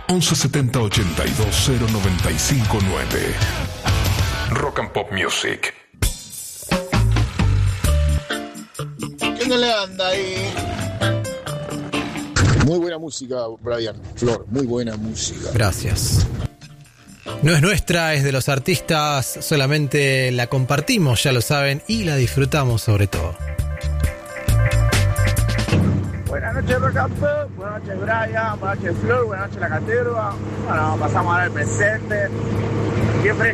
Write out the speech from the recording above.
1170 82 0959. Rock and Pop Music. ¿Qué no le anda ahí? Muy buena música, Brian. Flor, muy buena música. Gracias. No es nuestra, es de los artistas, solamente la compartimos, ya lo saben, y la disfrutamos sobre todo. Buenas noches, Rock and Pop. Buenas noches, Brian. Buenas noches, Flor. Buenas noches, La Caterva. Bueno, pasamos ahora al presente. Qué fresco